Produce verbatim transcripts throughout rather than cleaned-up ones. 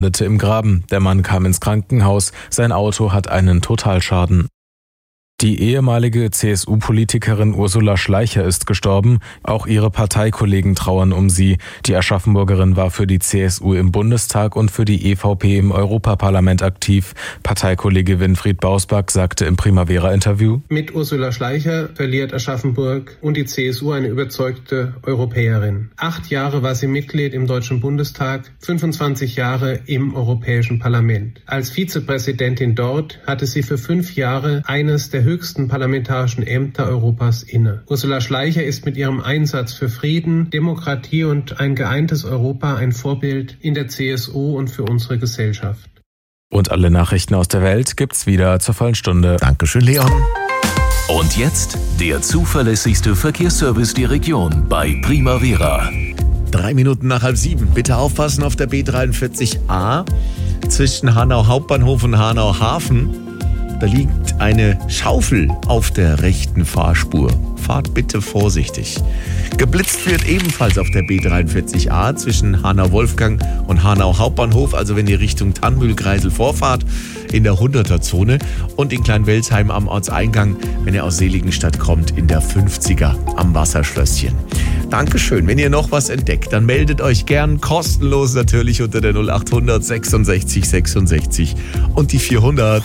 im Graben. Der Mann kam ins Krankenhaus, sein Auto hat einen Totalschaden. Die ehemalige C S U-Politikerin Ursula Schleicher ist gestorben. Auch ihre Parteikollegen trauern um sie. Die Aschaffenburgerin war für die C S U im Bundestag und für die E V P im Europaparlament aktiv. Parteikollege Winfried Bausback sagte im Primavera-Interview: Mit Ursula Schleicher verliert Aschaffenburg und die C S U eine überzeugte Europäerin. Acht Jahre war sie Mitglied im Deutschen Bundestag, fünfundzwanzig Jahre im Europäischen Parlament. Als Vizepräsidentin dort hatte sie für fünf Jahre eines der höchsten parlamentarischen Ämter Europas inne. Ursula Schleicher ist mit ihrem Einsatz für Frieden, Demokratie und ein geeintes Europa ein Vorbild in der C S U und für unsere Gesellschaft. Und alle Nachrichten aus der Welt gibt's wieder zur vollen Stunde. Dankeschön, Leon. Und jetzt der zuverlässigste Verkehrsservice der Region bei Primavera. Drei Minuten nach halb sieben. Bitte aufpassen auf der B dreiundvierzig A zwischen Hanau Hauptbahnhof und Hanau Hafen. Da liegt eine Schaufel auf der rechten Fahrspur. Fahrt bitte vorsichtig. Geblitzt wird ebenfalls auf der B dreiundvierzig A zwischen Hanau-Wolfgang und Hanau Hauptbahnhof, also wenn ihr Richtung Tannmühl-Kreisel vorfahrt, in der hunderter-Zone, und in Kleinwelsheim am Ortseingang, wenn ihr aus Seligenstadt kommt, in der fünfziger am Wasserschlösschen. Dankeschön. Wenn ihr noch was entdeckt, dann meldet euch gern kostenlos natürlich unter der null achthundert sechsundsechzig sechsundsechzig und die vierhundert.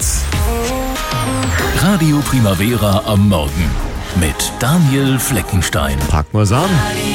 Radio Primavera am Morgen mit Daniel Fleckenstein. Pack mal's an.